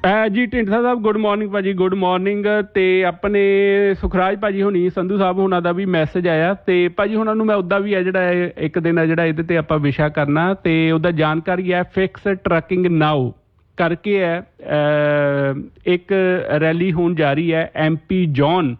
ਜੀ ਢਿੰਡਸਾ ਸਾਹਿਬ ਗੁੱਡ ਮॉर्निंग ਭਾਜੀ, ਗੁੱਡ ਮॉर्निंग। ਤੇ ਆਪਣੇ ਸੁਖਰਾਜ ਭਾਜੀ ਹੋਣੀ ਸੰਧੂ ਸਾਹਿਬ ਹੋਣਾ ਦਾ ਵੀ ਮੈਸੇਜ ਆਇਆ ਤੇ ਭਾਜੀ ਹੁਣਾਂ ਨੂੰ ਮੈਂ ਉੱਦਾਂ ਵੀ ਹੈ ਜਿਹੜਾ ਇੱਕ ਦਿਨ ਹੈ ਜਿਹੜਾ ਇਹਦੇ ਤੇ ਆਪਾਂ ਵਿਸ਼ਾ ਕਰਨਾ ਤੇ ਉਹਦਾ ਜਾਣਕਾਰੀ ਹੈ ਫਿਕਸ ਟਰੱਕਿੰਗ ਨਾਓ ਕਰਕੇ ਹੈ। ਇੱਕ ਰੈਲੀ ਹੋਣ ਜਾ ਰਹੀ ਹੈ MP ਜੌਨ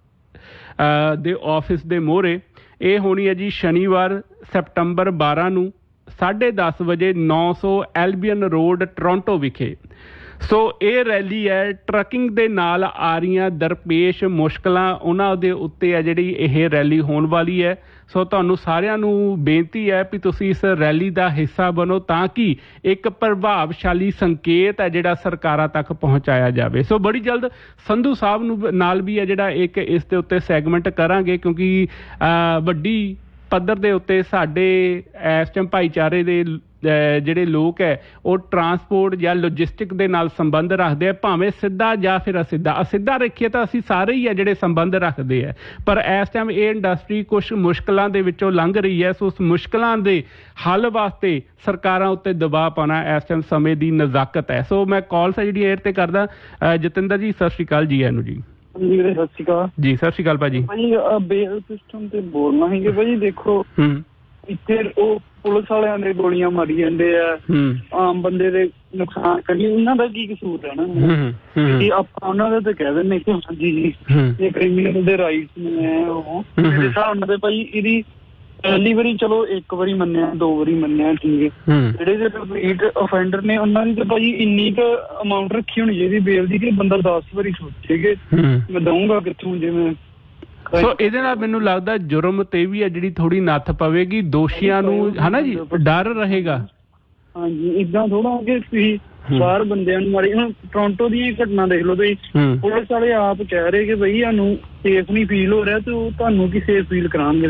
ਦੇ ਆਫਿਸ ਦੇ ਮੂਹਰੇ। ਇਹ ਹੋਣੀ ਹੈ ਜੀ ਸ਼ਨੀਵਾਰ ਸੈਪਟੰਬਰ 12 ਨੂੰ 10:30 ਵਜੇ 900 ਐਲਬੀਅਨ ਰੋਡ ਟੋਰਾਂਟੋ ਵਿਖੇ। ਸੋ ਇਹ ਰੈਲੀ ਹੈ ਟਰੱਕਿੰਗ ਦੇ ਨਾਲ ਆ ਰਹੀਆਂ ਦਰਪੇਸ਼ ਮੁਸ਼ਕਲਾਂ ਉਹਨਾਂ ਦੇ ਉੱਤੇ ਹੈ ਜਿਹੜੀ ਇਹ ਰੈਲੀ ਹੋਣ ਵਾਲੀ ਹੈ। ਸੋ ਤੁਹਾਨੂੰ ਸਾਰਿਆਂ ਨੂੰ ਬੇਨਤੀ ਹੈ ਵੀ ਤੁਸੀਂ ਇਸ ਰੈਲੀ ਦਾ ਹਿੱਸਾ ਬਣੋ ਤਾਂ ਕਿ ਇੱਕ ਪ੍ਰਭਾਵਸ਼ਾਲੀ ਸੰਕੇਤ ਹੈ ਜਿਹੜਾ ਸਰਕਾਰਾਂ ਤੱਕ ਪਹੁੰਚਾਇਆ ਜਾਵੇ। ਸੋ ਬੜੀ ਜਲਦ ਸੰਧੂ ਸਾਹਿਬ ਨੂੰ ਨਾਲ ਵੀ ਹੈ ਜਿਹੜਾ ਇੱਕ ਇਸ ਦੇ ਉੱਤੇ ਸੈਗਮੈਂਟ ਕਰਾਂਗੇ ਕਿਉਂਕਿ ਵੱਡੀ ਪੱਧਰ ਦੇ ਉੱਤੇ ਸਾਡੇ ਇਸ ਟਾਈਮ ਭਾਈਚਾਰੇ ਦੇ ਜਿਹੜੇ ਲੋਕ ਹੈ ਉਹ ਟਰਾਂਸਪੋਰਟ ਜਾਂ ਲੌਜਿਸਟਿਕ ਦੇ ਨਾਲ ਸੰਬੰਧ ਰੱਖਦੇ ਆ, ਭਾਵੇਂ ਸਿੱਧਾ ਜਾਂ ਫਿਰ ਅਸਿੱਧਾ ਰੱਖੀਏ ਤਾਂ ਅਸੀਂ ਸਾਰੇ ਹੀ ਆ ਜਿਹੜੇ ਸੰਬੰਧ ਰੱਖਦੇ ਆ। ਪਰ ਇਸ ਟਾਈਮ ਇਹ ਇੰਡਸਟਰੀ ਕੁਛ ਮੁਸ਼ਕਲਾਂ ਦੇ ਵਿੱਚੋਂ ਲੰਘ ਰਹੀ ਹੈ। ਸੋ ਉਸ ਮੁਸ਼ਕਲਾਂ ਦੇ ਹੱਲ ਵਾਸਤੇ ਸਰਕਾਰਾਂ ਉੱਤੇ ਦਬਾਅ ਪਾਉਣਾ ਇਸ ਟਾਈਮ ਸਮੇਂ ਦੀ ਨਜ਼ਾਕਤ ਹੈ। ਸੋ ਮੈਂ ਕਾਲਸ ਹੈ ਜਿਹੜੀ ਏਅਰ ਤੇ ਕਰਦਾ। ਜਤਿੰਦਰ ਜੀ ਸਤਿ ਸ਼੍ਰੀ ਅਕਾਲ ਜੀ। ਇਹਨੂੰ ਜੀ ਸਤਿ ਸ਼੍ਰੀ ਅਕਾਲ ਜੀ। ਸਤਿ ਸ਼੍ਰੀ ਅਕਾਲ ਭਾਜੀ। ਭਾਜੀ ਬੇਲ ਸਿਸਟਮ ਤੇ ਬੋਲਣਾ ਸੀਗਾ ਭਾਜੀ। ਦੇਖੋ ਇੱਥੇ ਉਹ ਪੁਲਿਸ ਵਾਲਿਆਂ ਦੇ ਗੋਲੀਆਂ ਮਾਰੀ ਜਾਂਦੇ ਆ, ਆਮ ਬੰਦੇ ਦੇ ਨੁਕਸਾਨ ਕਰੀ, ਉਹਨਾਂ ਦਾ ਕੀ ਕਸੂਰ ਹੈ ਨਾ ਕਿ ਆਪਾਂ ਉਹਨਾਂ ਦਾ ਤਾਂ ਕਹਿ ਦਿੰਦੇ ਕਿ ਹਾਂਜੀ ਜੀ ਇਹ ਕ੍ਰਿਮੀਨਲ ਦੇ ਰਾਈਟਸ ਨੇ। ਉਹ ਮੇਰੇ ਹਿਸਾਬ ਨਾਲ ਭਾਈ ਇਹਦੀ ਪਹਿਲੀ ਵਾਰੀ ਚਲੋ ਇੱਕ ਵਾਰੀ ਮੰਨਿਆ, 2 ਵਾਰੀ ਮੰਨਿਆ, ਠੀਕ ਹੈ। ਜਿਹੜੇ ਰਿਪੀਟ ਅਫੈਂਡਰ ਨੇ ਉਹਨਾਂ ਦੀ ਤਾਂ ਭਾਈ ਇੰਨੀ ਕੁ ਅਮਾਊਂਟ ਰੱਖੀ ਹੋਣੀ ਚਾਹੀਦੀ ਬੇਲ ਦੀ ਕਿ ਬੰਦਾ 10 ਵਾਰੀ ਸੋਚੇ ਕਿ ਮੈਂ ਦਊਂਗਾ ਕਿੱਥੋਂ। ਜਿਵੇਂ ਸੋ ਇਹਦੇ ਨਾਲ ਮੈਨੂੰ ਲੱਗਦਾ ਜੁਰਮ ਤੇ ਵੀ ਹੈ ਜਿਹੜੀ ਥੋੜੀ ਨੱਥ ਪਵੇਗੀ, ਦੋਸ਼ੀਆਂ ਨੂੰ ਹਨਾ ਜੀ ਡਰ ਰਹੇਗਾ। ਹਾਂਜੀ ਇੱਦਾਂ ਥੋੜਾ ਕਿ ਤੁਸੀਂ ਬਾਹਰ ਬੰਦਿਆਂ ਨੂੰ ਮਾਰੀ। ਹੁਣ ਟੋਰਾਂਟੋ ਦੀਆਂ ਘਟਨਾ ਦੇਖ ਲਓ ਤੁਸੀਂ, ਪੁਲਿਸ ਵਾਲੇ ਆਪ ਕਹਿ ਰਹੇ ਕਿ ਬਈ ਸਾਨੂੰ ਸੇਫ ਨਹੀਂ ਫੀਲ ਹੋ ਰਿਹਾ ਤੇ ਉਹ ਤੁਹਾਨੂੰ ਕੀ ਸੇਫ ਫੀਲ ਕਰਾਉਣਗੇ।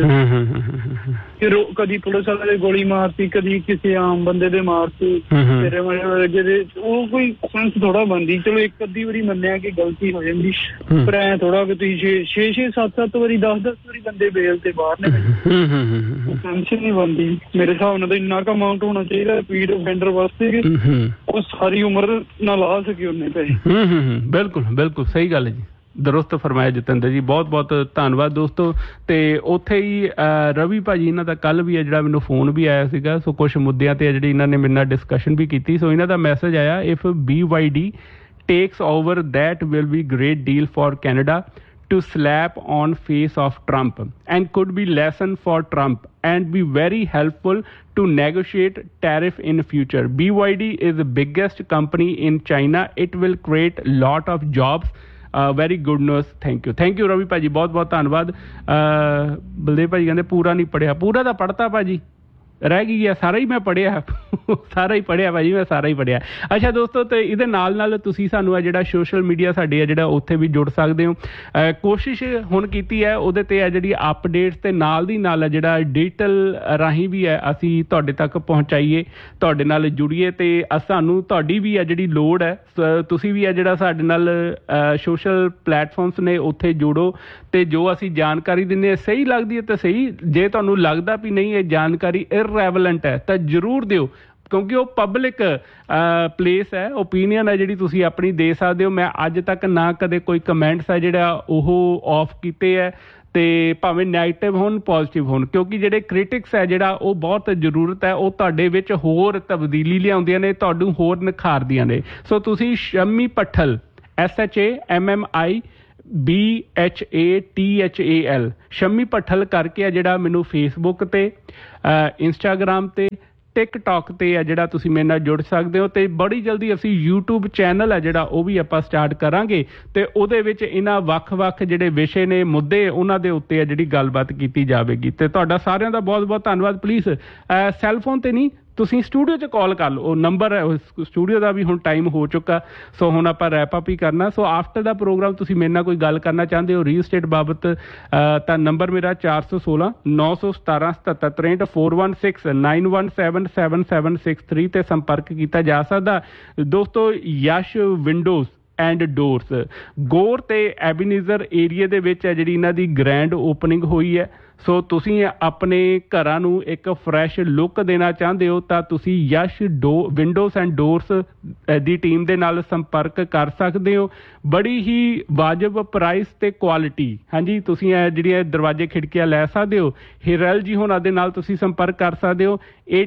ਕਦੀ ਪੁਲਿਸ ਵਾਲੇ ਦੇ ਗੋਲੀ ਮਾਰਤੀ, ਕਦੀ ਕਿਸੇ ਆਮ ਬੰਦੇ ਦੇ ਮਾਰਤੀ, ਜਿਹਦੇ ਉਹ ਕੋਈ ਸੈਂਸ ਥੋੜਾ ਬਣਦੀ। ਚਲੋ ਇੱਕ ਅੱਧੀ ਵਾਰੀ ਮੰਨਿਆ ਕਿ ਗਲਤੀ ਹੋ ਜਾਂਦੀ, ਪਰ ਐ ਥੋੜਾ ਕਿ ਤੁਸੀਂ 6-6 7-7 ਵਾਰੀ 10-10 ਵਾਰੀ ਬੰਦੇ ਬੇਲ ਤੇ ਬਾਹਰ ਨੇ, ਸੈਂਸ ਨਹੀਂ ਬਣਦੀ। ਮੇਰੇ ਹਿਸਾਬ ਨਾਲ ਤਾਂ ਇੰਨਾ ਕੁ ਅਮਾਊਂਟ ਹੋਣਾ ਚਾਹੀਦਾ ਰਿਪੀਟ ਅਫੈਂਡਰ ਵਾਸਤੇ ਕਿ ਉਹ ਸਾਰੀ ਉਮਰ ਨਾ ਲਾ ਸਕੇ ਉਹਨੇ ਪੈਸੇ। ਬਿਲਕੁਲ ਬਿਲਕੁਲ ਸਹੀ ਗੱਲ ਹੈ ਜੀ, ਦਰੁਸਤ ਫਰਮਾਇਆ ਜਤਿੰਦਰ ਜੀ, ਬਹੁਤ ਬਹੁਤ ਧੰਨਵਾਦ ਦੋਸਤੋ। ਤੇ ਉੱਥੇ ਹੀ ਰਵੀ ਭਾਜੀ ਇਹਨਾਂ ਦਾ ਕੱਲ ਵੀ ਹੈ ਜਿਹੜਾ ਮੈਨੂੰ ਫੋਨ ਵੀ ਆਇਆ ਸੀਗਾ। ਸੋ ਕੁਛ ਮੁੱਦਿਆਂ ਤੇ ਜਿਹੜੀ ਇਹਨਾਂ ਨੇ ਮੇਰੇ ਨਾਲ ਡਿਸਕਸ਼ਨ ਵੀ ਕੀਤੀ। ਸੋ ਇਹਨਾਂ ਦਾ ਮੈਸੇਜ ਆਇਆ, if BYD takes over that will be great deal for Canada to slap on face of Trump and could be lesson for Trump and be very helpful to negotiate tariff in future. BYD is the biggest company in China. It will create lot of jobs. Very good news. Thank you Ravi ਭਾਜੀ, ਬਹੁਤ ਬਹੁਤ ਧੰਨਵਾਦ। ਬਲਦੇਵ ਭਾਜੀ ਕਹਿੰਦੇ ਪੂਰਾ ਨਹੀਂ ਪੜ੍ਹਿਆ। ਪੂਰਾ ਤਾਂ ਪੜ੍ਹਤਾ ਭਾਜੀ, ਰਹਿ ਗਈ ਹੈ ਸਾਰਾ ਹੀ ਮੈਂ ਪੜ੍ਹਿਆ, ਸਾਰਾ ਹੀ ਪੜ੍ਹਿਆ ਭਾਜੀ, ਮੈਂ ਸਾਰਾ ਹੀ ਪੜ੍ਹਿਆ। ਅੱਛਾ ਦੋਸਤੋ, ਤੇ ਇਹਦੇ ਨਾਲ ਨਾਲ ਤੁਸੀਂ ਸਾਨੂੰ ਆ ਜਿਹੜਾ ਸੋਸ਼ਲ ਮੀਡੀਆ ਸਾਡੇ ਆ ਜਿਹੜਾ ਉੱਥੇ ਵੀ ਜੁੜ ਸਕਦੇ ਹੋ। ਕੋਸ਼ਿਸ਼ ਹੁਣ ਕੀਤੀ ਹੈ ਉਹਦੇ ਤੇ ਆ ਜਿਹੜੀ ਅਪਡੇਟਸ ਤੇ ਨਾਲ ਦੀ ਨਾਲ ਜਿਹੜਾ ਡਿਜੀਟਲ ਰਾਹੀਂ ਵੀ ਹੈ ਅਸੀਂ ਤੁਹਾਡੇ ਤੱਕ ਪਹੁੰਚਾਈਏ, ਤੁਹਾਡੇ ਨਾਲ ਜੁੜੀਏ। ਤੇ ਸਾਨੂੰ ਤੁਹਾਡੀ ਵੀ ਆ ਜਿਹੜੀ ਲੋੜ ਹੈ, ਤੁਸੀਂ ਵੀ ਆ ਜਿਹੜਾ ਸਾਡੇ ਨਾਲ ਸੋਸ਼ਲ ਪਲੇਟਫਾਰਮਸ ਨੇ ਉੱਥੇ ਜੁੜੋ ਤੇ ਜੋ ਅਸੀਂ ਜਾਣਕਾਰੀ ਦਿੰਦੇ ਹਾਂ ਸਹੀ ਲੱਗਦੀ ਹੈ ਤਾਂ ਸਹੀ, ਜੇ ਤੁਹਾਨੂੰ ਲੱਗਦਾ ਵੀ ਨਹੀਂ ਇਹ ਜਾਣਕਾਰੀ ਇਰਰੈਲੇਵੈਂਟ ਹੈ ਤਾਂ ਜ਼ਰੂਰ ਦਿਓ ਕਿਉਂਕਿ ਉਹ ਪਬਲਿਕ ਪਲੇਸ ਹੈ। ਓਪੀਨੀਅਨ ਹੈ ਜਿਹੜੀ ਤੁਸੀਂ ਆਪਣੀ ਦੇ ਸਕਦੇ ਹੋ। ਮੈਂ ਅੱਜ ਤੱਕ ਨਾ ਕਦੇ ਕੋਈ ਕਮੈਂਟਸ ਹੈ ਜਿਹੜਾ ਉਹ ਆਫ ਕੀਤੇ ਹੈ, ਤੇ ਭਾਵੇਂ ਨੈਗੇਟਿਵ ਹੋਣ ਪੋਜ਼ੀਟਿਵ ਹੋਣ, ਕਿਉਂਕਿ ਜਿਹੜੇ ਕ੍ਰਿਟਿਕਸ ਹੈ ਜਿਹੜਾ ਉਹ ਬਹੁਤ ਜ਼ਰੂਰਤ ਹੈ, ਉਹ ਤੁਹਾਡੇ ਵਿੱਚ ਹੋਰ ਤਬਦੀਲੀ ਲਿਆਉਂਦੀਆਂ ਨੇ, ਤੁਹਾਨੂੰ ਹੋਰ ਨਿਖਾਰਦੀਆਂ ਨੇ। ਸੋ ਤੁਸੀਂ ਸ਼ੰਮੀ ਭੱਠਲ SHAMMI BHATHAL ਸ਼ੰਮੀ ਭੱਠਲ ਕਰਕੇ ਆ ਜਿਹੜਾ ਮੈਨੂੰ ਫੇਸਬੁੱਕ ਤੇ, ਇੰਸਟਾਗ੍ਰਾਮ ਤੇ, ਟਿਕਟੌਕ ਤੇ ਆ ਜਿਹੜਾ ਤੁਸੀਂ ਮੇਰੇ ਨਾਲ ਜੁੜ ਸਕਦੇ ਹੋ। ਤੇ ਬੜੀ ਜਲਦੀ ਅਸੀਂ YouTube ਚੈਨਲ ਹੈ ਜਿਹੜਾ ਉਹ ਵੀ ਆਪਾਂ ਸਟਾਰਟ ਕਰਾਂਗੇ ਤੇ ਉਹਦੇ ਵਿੱਚ ਇਹਨਾਂ ਵੱਖ-ਵੱਖ ਜਿਹੜੇ ਵਿਸ਼ੇ ਨੇ, ਮੁੱਦੇ, ਉਹਨਾਂ ਦੇ ਉੱਤੇ ਆ ਜਿਹੜੀ ਗੱਲਬਾਤ ਕੀਤੀ ਜਾਵੇਗੀ। ਤੇ ਤੁਹਾਡਾ ਸਾਰਿਆਂ ਦਾ ਬਹੁਤ ਬਹੁਤ ਧੰਨਵਾਦ। ਪਲੀਜ਼ ਸੈੱਲਫੋਨ ਤੇ ਨਹੀਂ, ਤੁਸੀਂ ਸਟੂਡੀਓ 'ਚ ਕਾਲ ਕਰ ਲਓ, ਉਹ ਨੰਬਰ ਹੈ ਸਟੂਡੀਓ ਦਾ ਵੀ ਹੁਣ ਟਾਈਮ ਹੋ ਚੁੱਕਾ। ਸੋ ਹੁਣ ਆਪਾਂ ਰੈਪ ਅਪ ਹੀ ਕਰਨਾ। ਸੋ ਆਫਟਰ ਦਾ ਪ੍ਰੋਗਰਾਮ ਤੁਸੀਂ ਮੇਰੇ ਨਾਲ ਕੋਈ ਗੱਲ ਕਰਨਾ ਚਾਹੁੰਦੇ ਹੋ ਰੀਅਲ ਸਟੇਟ ਬਾਬਤ ਤਾਂ ਨੰਬਰ ਮੇਰਾ 416 917 77 63 416 917 7763 ਤੇ ਸੰਪਰਕ ਕੀਤਾ ਜਾ ਸਕਦਾ। ਦੋਸਤੋ ਯਸ਼ ਵਿੰਡੋਜ਼ ਐਂਡ ਡੋਰਸ ਗੌਰ ਤੇ ਐਬੀਨੇਜ਼ਰ ਏਰੀਏ ਦੇ ਵਿੱਚ ਹੈ ਜਿਹੜੀ ਇਹਨਾਂ ਦੀ ਗ੍ਰੈਂਡ ਓਪਨਿੰਗ ਹੋਈ ਹੈ। ਸੋ ਤੁਸੀਂ ਆਪਣੇ ਘਰਾਂ ਨੂੰ ਇੱਕ ਫਰੈਸ਼ ਲੁੱਕ ਦੇਣਾ ਚਾਹੁੰਦੇ ਹੋ ਤਾਂ ਤੁਸੀਂ Yash windows and doors the team ਦੇ ਨਾਲ ਸੰਪਰਕ ਕਰ ਸਕਦੇ ਹੋ। ਬੜੀ ਹੀ ਵਾਜਬ ਪ੍ਰਾਈਸ ਤੇ ਕੁਆਲਿਟੀ, ਹਾਂਜੀ ਤੁਸੀਂ ਇਹ ਜਿਹੜੀਆਂ ਦਰਵਾਜ਼ੇ ਖਿੜਕੀਆਂ ਲੈ ਸਕਦੇ ਹੋ। ਹਿਰਲ ਜੀ ਹੋਣਾ ਦੇ ਨਾਲ ਤੁਸੀਂ ਸੰਪਰਕ ਕਰ ਸਕਦੇ ਹੋ।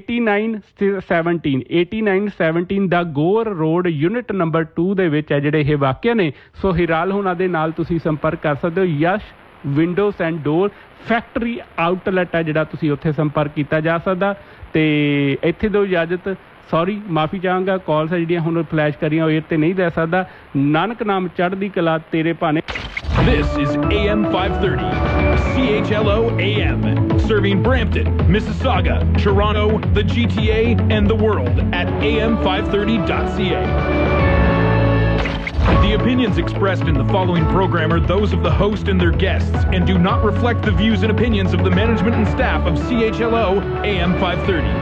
8917 ਦਾ ਗੋਰ ਰੋਡ ਯੂਨਿਟ ਨੰਬਰ 2 ਦੇ ਵਿੱਚ ਹੈ ਜਿਹੜੇ ਇਹ ਵਾਕਿਆ ਨੇ। ਸੋ ਹਿਰਾਲ ਹੋਣਾ ਦੇ ਨਾਲ ਤੁਸੀਂ ਸੰਪਰਕ ਕਰ ਸਕਦੇ ਹੋ। Yash windows and door factory outlet ਹੈ ਜਿਹੜਾ, ਤੁਸੀਂ ਉੱਥੇ ਸੰਪਰਕ ਕੀਤਾ ਜਾ ਸਕਦਾ। ਤੇ ਇੱਥੇ ਦਿਓ ਇਜਾਜ਼ਤ, ਸੌਰੀ ਮਾਫੀ ਚਾਹਾਂਗਾ, ਕਾਲਸ ਜਿਹੜੀਆਂ ਹੁਣ ਫਲੈਸ਼ ਕਰੀਆਂ ਉਹ ਇਹ ਤੇ ਨਹੀਂ ਲੈ ਸਕਦਾ। ਨਾਨਕ ਨਾਮ ਚੜ੍ਹਦੀ ਕਲਾ ਤੇਰੇ ਭਾਣੇ। This is AM 530, CHLO AM, serving Brampton, Mississauga, Toronto, the GTA, and the world at am530.ca. The opinions expressed in the following program are those of the host and their guests and do not reflect the views and opinions of the management and staff of CHLO AM 530.